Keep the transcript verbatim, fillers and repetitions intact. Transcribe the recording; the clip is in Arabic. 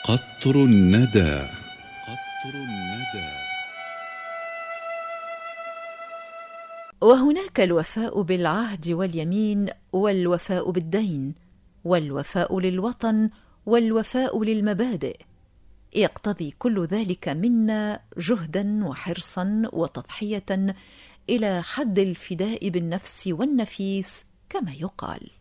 قطر الندى. قطر الندى. وهناك الوفاء بالعهد واليمين، والوفاء بالدين، والوفاء للوطن، والوفاء للمبادئ. يقتضي كل ذلك منا جهدا وحرصا وتضحية إلى حد الفداء بالنفس والنفيس كما يقال.